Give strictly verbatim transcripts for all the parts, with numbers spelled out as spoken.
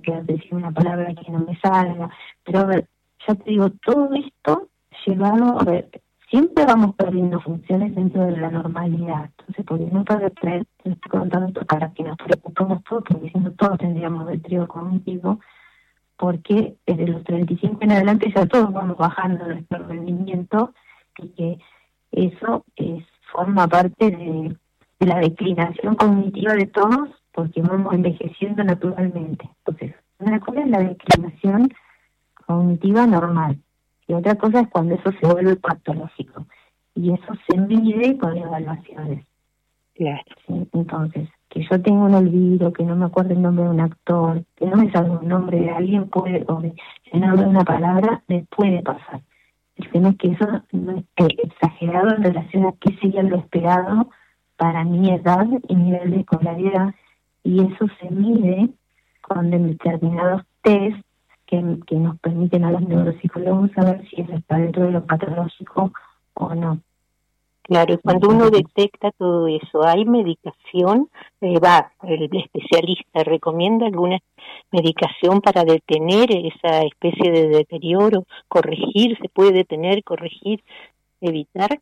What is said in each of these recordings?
que decir una palabra que no me salga. Pero a ver, ya te digo, todo esto llevado, a ver, siempre vamos perdiendo funciones dentro de la normalidad. Entonces, porque no puede creer, te estoy contando esto para que nos preocupemos todos, porque si no todos tendríamos deterioro cognitivo, porque desde los treinta y cinco en adelante ya todos vamos bajando nuestro rendimiento, y que eso es, forma parte de, de la declinación cognitiva de todos, porque vamos envejeciendo naturalmente. Entonces, una cosa es la declinación cognitiva normal, y otra cosa es cuando eso se vuelve patológico, y eso se mide con evaluaciones. Claro. ¿Sí? Entonces, que yo tenga un olvido, que no me acuerdo el nombre de un actor, que no me salga un nombre de alguien, puede, o de, que no hable una palabra, me puede pasar. El tema es que eso no es exagerado en relación a qué sería lo esperado para mi edad y nivel de escolaridad, y eso se mide con determinados test que, que nos permiten a los neuropsicólogos saber si eso está dentro de lo patológico o no. Claro, y cuando uno detecta todo eso, ¿hay medicación? Eh, va, el especialista recomienda alguna medicación para detener esa especie de deterioro, corregir, se puede detener, corregir, evitar.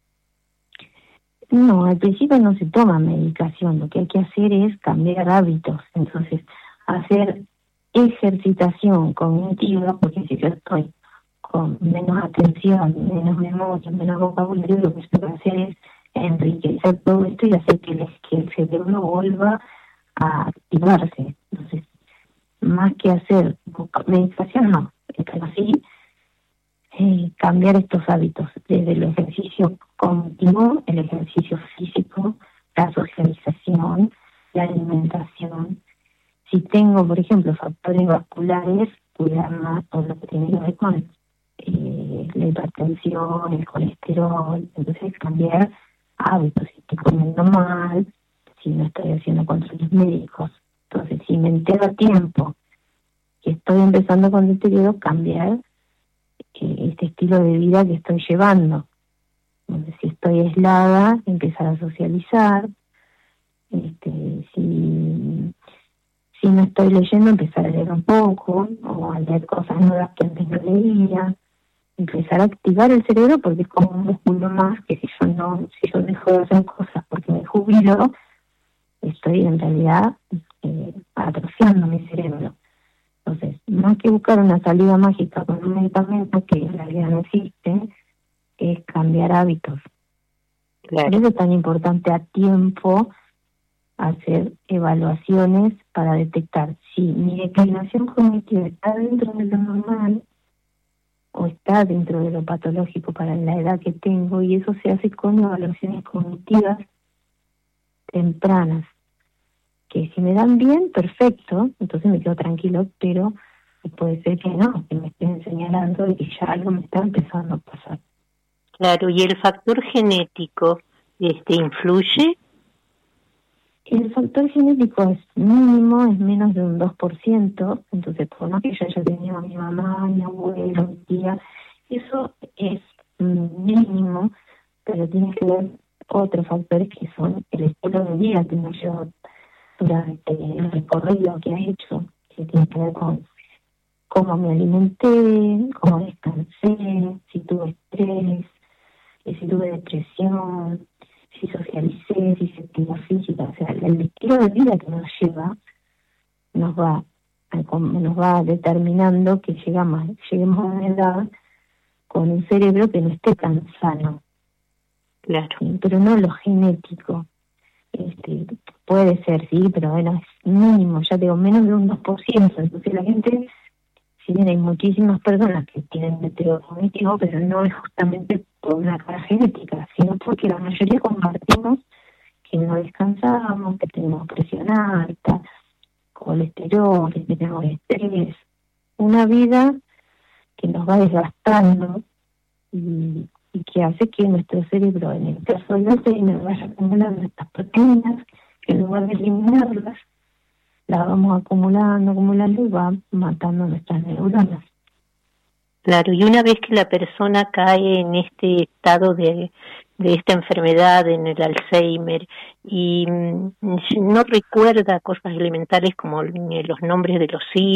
No, al principio no se toma medicación, lo que hay que hacer es cambiar hábitos, entonces hacer ejercitación cognitiva, porque si yo estoy con menos atención, menos memoria, menos vocabulario, lo que se puede hacer es enriquecer todo esto y hacer que el, que el cerebro vuelva a activarse. Entonces, más que hacer medicación, no, pero sí eh, cambiar estos hábitos, desde el ejercicio cognitivo, el ejercicio físico, la socialización, la alimentación. Si tengo, por ejemplo, factores vasculares, cuidar más todo lo que tiene que ver con Eh, la hipertensión, el colesterol, entonces cambiar hábitos, si estoy comiendo mal, si no estoy haciendo controles médicos. Entonces, si me entero a tiempo que estoy empezando con deterioro, cambiar eh, este estilo de vida que estoy llevando. Entonces, si estoy aislada, empezar a socializar. Este, si, si no estoy leyendo, empezar a leer un poco, o a leer cosas nuevas que antes no leía. Empezar a activar el cerebro, porque es como un músculo más que si yo no, si yo dejo de hacer cosas porque me jubilo, estoy en realidad eh, atrofiando mi cerebro. Entonces, más que buscar una salida mágica con un medicamento que en realidad no existe, es cambiar hábitos. Claro. Por eso es tan importante a tiempo hacer evaluaciones para detectar si mi declinación cognitiva está dentro de lo normal o está dentro de lo patológico para la edad que tengo, y eso se hace con evaluaciones cognitivas tempranas, que si me dan bien, perfecto, entonces me quedo tranquilo, pero puede ser que no, que me estén señalando de que ya algo me está empezando a pasar. Claro, ¿y el factor genético este influye? El factor genético es mínimo, es menos de un dos por ciento, entonces por más que yo haya tenido a mi mamá, mi abuelo, mi tía, eso es mínimo, pero tiene que ver otros factores que son el estilo de vida que uno lleva durante el recorrido que ha hecho, que tiene que ver con cómo me alimenté, cómo descansé, si tuve estrés, si tuve depresión, si socialicé, si hice actividad física. O sea, el estilo de vida que nos lleva nos va nos va determinando que llegamos, lleguemos a una edad con un cerebro que no esté tan sano. Claro. ¿Sí? Pero no lo genético. Este, puede ser, sí, pero bueno, es mínimo, ya digo, menos de un dos por ciento. Entonces la gente, si bien hay muchísimas personas que tienen deterioro cognitivo, pero no es justamente por una carga genética, sino porque la mayoría compartimos que no descansamos, que tenemos presión alta, colesterol, que tenemos estrés, una vida que nos va desgastando y, y que hace que nuestro cerebro, en el caso del Alzheimer, vaya acumulando estas proteínas que en lugar de eliminarlas, las vamos acumulando, acumulando y va matando nuestras neuronas. Claro, y una vez que la persona cae en este estado de, de esta enfermedad, en el Alzheimer, y mm, no recuerda cosas elementales como los nombres de los hijos,